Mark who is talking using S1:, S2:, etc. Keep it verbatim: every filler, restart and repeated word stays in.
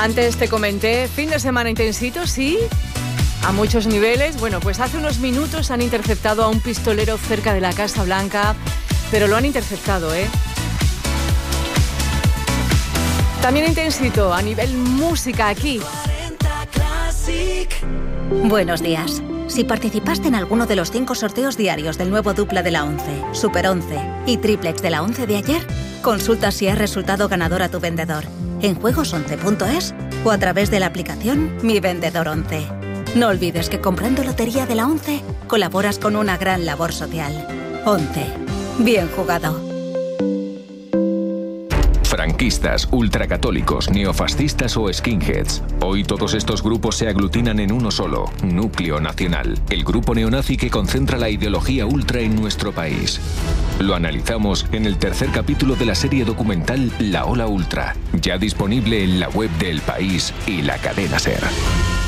S1: Antes te comenté, fin de semana intensito, sí, a muchos niveles. Bueno, pues hace unos minutos han interceptado a un pistolero cerca de la Casa Blanca, pero lo han interceptado, ¿eh? También intensito a nivel música aquí.
S2: Buenos días. Si participaste en alguno de los cinco sorteos diarios del nuevo dupla de la once, Super once y Triplex de la once de ayer, consulta si has resultado ganador a tu vendedor en juegos once punto es o a través de la aplicación Mi Vendedor once. No olvides que comprando lotería de la once colaboras con una gran labor social. once. Bien jugado.
S3: Franquistas, ultracatólicos, neofascistas o skinheads. Hoy todos estos grupos se aglutinan en uno solo, Núcleo Nacional, el grupo neonazi que concentra la ideología ultra en nuestro país. Lo analizamos en el tercer capítulo de la serie documental La Ola Ultra, ya disponible en la web de El País y la cadena SER.